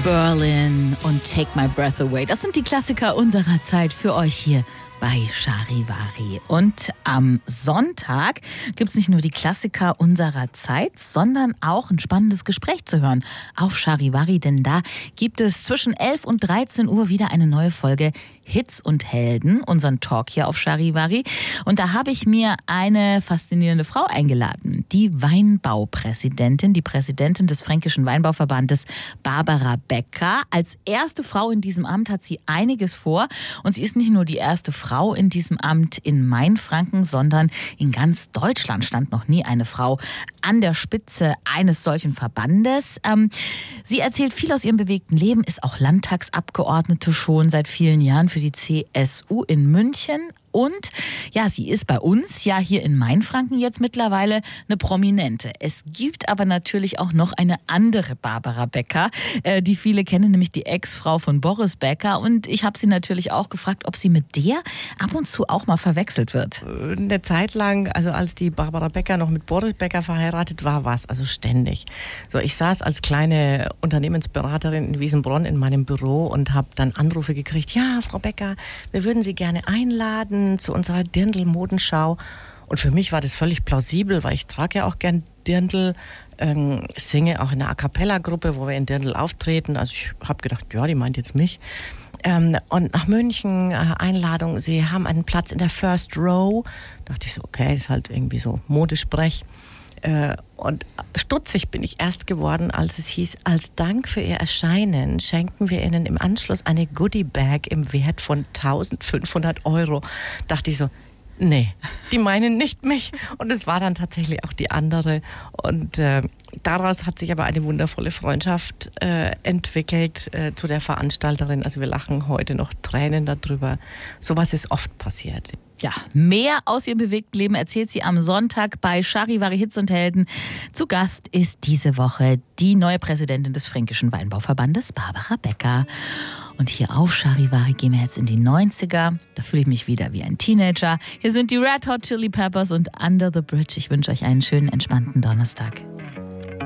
Berlin und Take My Breath Away. Das sind die Klassiker unserer Zeit für euch hier bei Charivari. Und am Sonntag gibt es nicht nur die Klassiker unserer Zeit, sondern auch ein spannendes Gespräch zu hören auf Charivari, denn da gibt es zwischen 11 und 13 Uhr wieder eine neue Folge Hits und Helden, unseren Talk hier auf Charivari. Und da habe ich mir eine faszinierende Frau eingeladen, die Weinbaupräsidentin, die Präsidentin des Fränkischen Weinbauverbandes, Barbara Becker. Als erste Frau in diesem Amt hat sie einiges vor. Und sie ist nicht nur die erste Frau in diesem Amt in Mainfranken, sondern in ganz Deutschland stand noch nie eine Frau an der Spitze eines solchen Verbandes. Sie erzählt viel aus ihrem bewegten Leben, ist auch Landtagsabgeordnete schon seit vielen Jahren für die CSU in München. Und ja, sie ist bei uns ja hier in Mainfranken jetzt mittlerweile eine Prominente. Es gibt aber natürlich auch noch eine andere Barbara Becker, die viele kennen, nämlich die Ex-Frau von Boris Becker. Und ich habe sie natürlich auch gefragt, ob sie mit der ab und zu auch mal verwechselt wird. Eine Zeit lang, also als die Barbara Becker noch mit Boris Becker verheiratet war, war es also ständig. So, ich saß als kleine Unternehmensberaterin in Wiesenbronn in meinem Büro und habe dann Anrufe gekriegt. Ja, Frau Becker, wir würden Sie gerne einladen zu unserer Dirndl-Modenschau. Und für mich war das völlig plausibel, weil ich trage ja auch gern Dirndl, singe auch in einer A-Cappella-Gruppe, wo wir in Dirndl auftreten. Also ich habe gedacht, ja, die meint jetzt mich. Und nach München, Einladung, Sie haben einen Platz in der First Row. Dachte ich so, okay, das ist halt irgendwie so Modesprech. Und stutzig bin ich erst geworden, als es hieß, als Dank für Ihr Erscheinen schenken wir Ihnen im Anschluss eine Goodie-Bag im Wert von 1.500 €. Dachte ich so, nee, die meinen nicht mich. Und es war dann tatsächlich auch die andere. Und daraus hat sich aber eine wundervolle Freundschaft entwickelt zu der Veranstalterin. Also wir lachen heute noch Tränen darüber. Sowas ist oft passiert. Ja, mehr aus ihrem bewegten Leben erzählt sie am Sonntag bei Charivari Hits und Helden. Zu Gast ist diese Woche die neue Präsidentin des Fränkischen Weinbauverbandes, Barbara Becker. Und hier auf Charivari gehen wir jetzt in die 90er. Da fühle ich mich wieder wie ein Teenager. Hier sind die Red Hot Chili Peppers und Under the Bridge. Ich wünsche euch einen schönen, entspannten Donnerstag.